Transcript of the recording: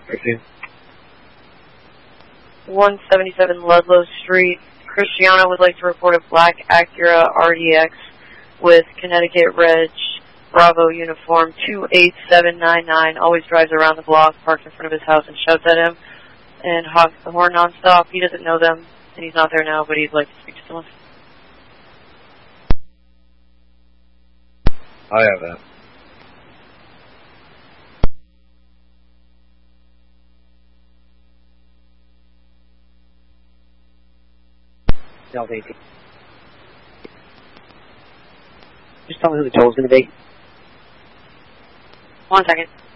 13. 177 Ludlow Street. Cristiano would like to report a black Acura RDX with Connecticut Reg Bravo uniform 28799. Always drives around the block, parks in front of his house, and shouts at him and honks the horn nonstop. He doesn't know them, and he's not there now, but he'd like to speak to someone. I have that. Delta 18. Just tell me who the toll's going to be. 1 second.